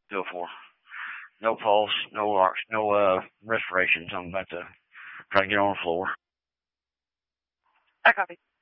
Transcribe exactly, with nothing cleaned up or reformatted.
Go for. No pulse, no ox, no uh respirations. I'm about to try to get on the floor. I copy.